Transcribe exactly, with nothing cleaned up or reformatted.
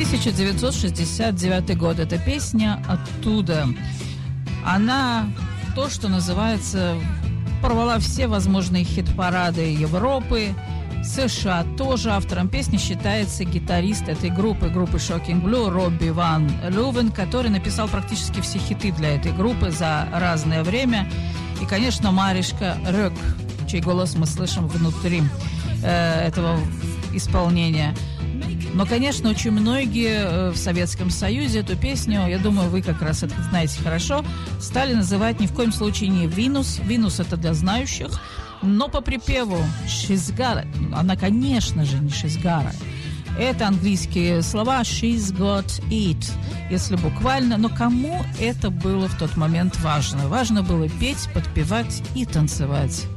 тысяча девятьсот шестьдесят девятый год. Эта песня оттуда. Она, то, что называется, порвала все возможные хит-парады Европы. США тоже. Автором песни считается гитарист этой группы, группы Shocking Blue, Робби Ван Лювен, который написал практически все хиты для этой группы за разное время. И, конечно, Маришка Рёк, чей голос мы слышим внутри э, этого исполнения. Но, конечно, очень многие в Советском Союзе эту песню, я думаю, вы как раз это знаете хорошо, стали называть ни в коем случае не «Винус». «Винус» — это для знающих. Но по припеву «She's got it», она, конечно же, не «She's got it». Это английские слова «She's got it», если буквально. Но кому это было в тот момент важно? Важно было петь, подпевать и танцевать.